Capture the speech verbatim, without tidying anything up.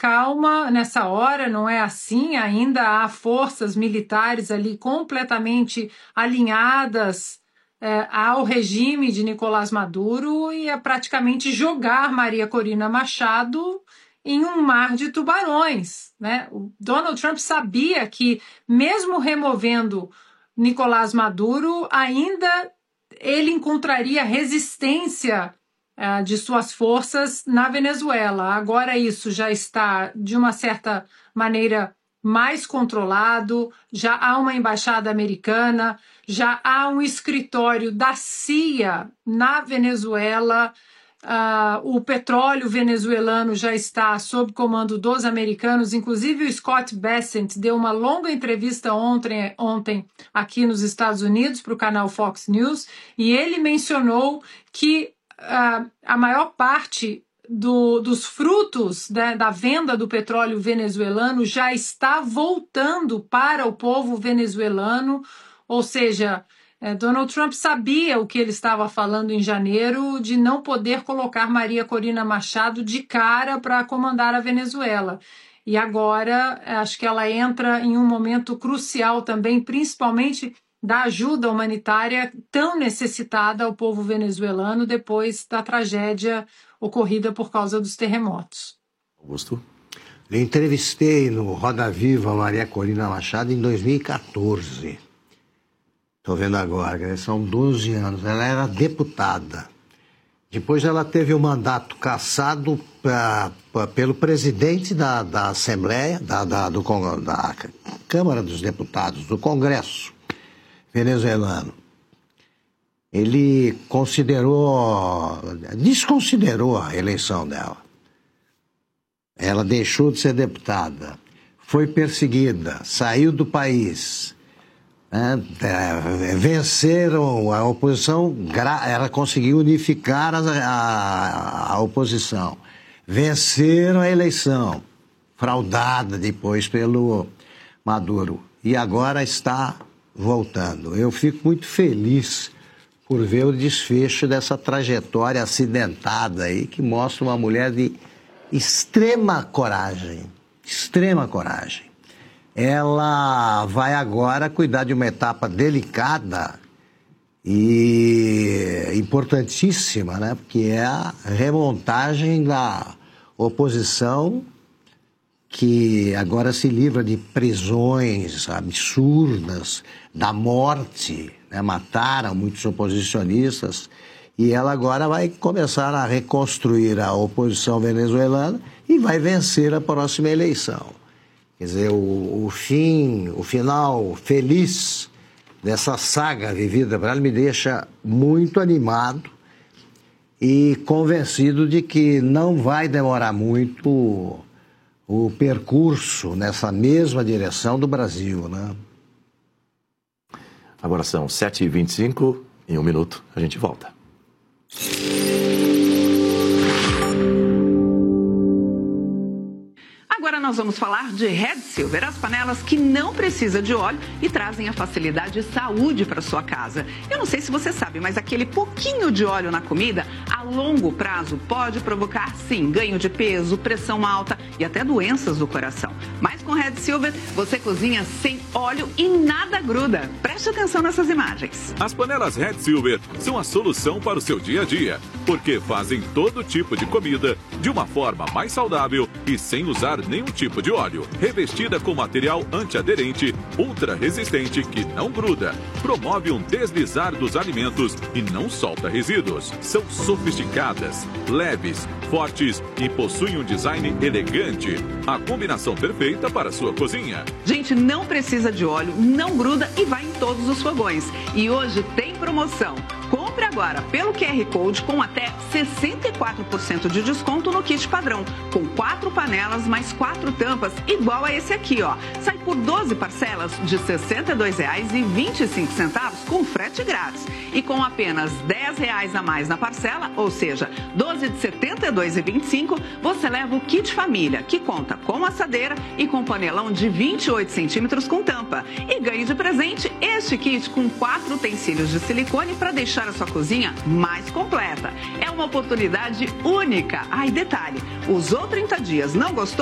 calma nessa hora, não é assim, ainda há forças militares ali completamente alinhadas é, ao regime de Nicolás Maduro e é praticamente jogar Maria Corina Machado em um mar de tubarões, né? O Donald Trump sabia que, mesmo removendo Nicolás Maduro, ainda ele encontraria resistência uh, de suas forças na Venezuela. Agora isso já está, de uma certa maneira, mais controlado, já há uma embaixada americana, já há um escritório da C I A na Venezuela. Uh, o petróleo venezuelano já está sob comando dos americanos, inclusive o Scott Bessent deu uma longa entrevista ontem, ontem aqui nos Estados Unidos para o canal Fox News, e ele mencionou que uh, a maior parte do, dos frutos da, da venda do petróleo venezuelano já está voltando para o povo venezuelano, ou seja, Donald Trump sabia o que ele estava falando em janeiro de não poder colocar Maria Corina Machado de cara para comandar a Venezuela. E agora acho que ela entra em um momento crucial também, principalmente da ajuda humanitária tão necessitada ao povo venezuelano depois da tragédia ocorrida por causa dos terremotos. Augusto? Eu entrevistei no Roda Viva Maria Corina Machado em dois mil e quatorze. Estou vendo agora, são doze anos. Ela era deputada. Depois ela teve o mandato cassado pra, pra, pelo presidente da, da Assembleia, da, da, do, da Câmara dos Deputados, do Congresso venezuelano. Ele considerou, desconsiderou a eleição dela. Ela deixou de ser deputada, foi perseguida, saiu do país. É, venceram a oposição, ela conseguiu unificar a, a, a oposição. Venceram a eleição, fraudada depois pelo Maduro. E agora está voltando. Eu fico muito feliz por ver o desfecho dessa trajetória acidentada aí, que mostra uma mulher de extrema coragem, extrema coragem. Ela vai agora cuidar de uma etapa delicada e importantíssima, né? Porque é a remontagem da oposição, que agora se livra de prisões absurdas, da morte, né? Mataram muitos oposicionistas, e ela agora vai começar a reconstruir a oposição venezuelana e vai vencer a próxima eleição. Quer dizer, o, o fim, o final feliz dessa saga vivida por ela me deixa muito animado e convencido de que não vai demorar muito o, o percurso nessa mesma direção do Brasil, né? Agora são sete e vinte e cinco, em um minuto a gente volta. Agora nós vamos falar de Red Silver, as panelas que não precisam de óleo e trazem a facilidade e saúde para sua casa. Eu não sei se você sabe, mas aquele pouquinho de óleo na comida, a longo prazo, pode provocar, sim, ganho de peso, pressão alta e até doenças do coração. Mas com Red Silver, você cozinha sem óleo e nada gruda. Preste atenção nessas imagens. As panelas Red Silver são a solução para o seu dia a dia, porque fazem todo tipo de comida de uma forma mais saudável e sem usar nenhum tipo de óleo. Revestida com material antiaderente, ultra resistente que não gruda, promove um deslizar dos alimentos e não solta resíduos. São sofisticadas, leves, fortes e possuem um design elegante. A combinação perfeita para a sua cozinha. Gente, não precisa de óleo, não gruda e vai em todos os fogões. E hoje tem promoção. Compre agora pelo Q R Code com até sessenta e quatro por cento de desconto no kit padrão, com quatro panelas mais quatro tampas, igual a esse aqui, ó. Sai por doze parcelas de sessenta e dois reais e vinte e cinco centavos com frete grátis. E com apenas dez reais a mais na parcela, ou seja, doze de setenta e dois reais e vinte e cinco centavos, você leva o kit família, que conta com assadeira e com panelão de vinte e oito centímetros com tampa. E ganhe de presente este kit com quatro utensílios de silicone para deixar a sua cozinha mais completa. É uma oportunidade única. Ah, e detalhe, usou trinta dias, não gostou?